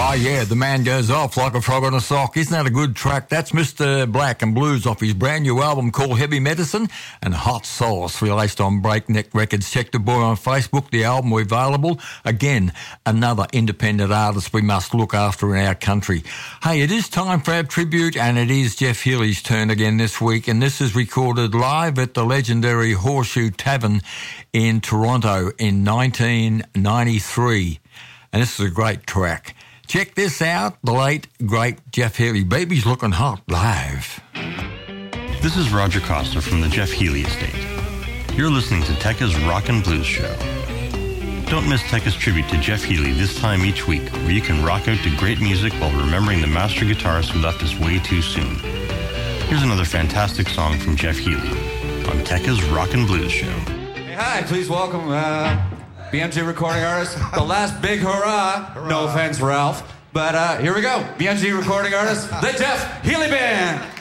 Oh, yeah, the man goes off like a frog on a sock. Isn't that a good track? That's Mr. Black and Blues off his brand new album called Heavy Medicine, and Hot Sauce released on Breakneck Records. Check the boy on Facebook, the album available. Again, another independent artist we must look after in our country. Hey, it is time for our tribute, and it is Jeff Healey's turn again this week, and this is recorded live at the legendary Horseshoe Tavern in Toronto in 1993. And this is a great track. Check this out, the late, great Jeff Healey. Baby's looking hot live. This is Roger Costa from the Jeff Healey Estate. You're listening to Tekka's Rock and Blues Show. Don't miss Tekka's tribute to Jeff Healey this time each week, where you can rock out to great music while remembering the master guitarist who left us way too soon. Here's another fantastic song from Jeff Healey on Tekka's Rock and Blues Show. Hey, hi, please welcome BMG recording artist, the last big hurrah. No offense, Ralph. But here we go. BMG recording artist, the Jeff Healey Band.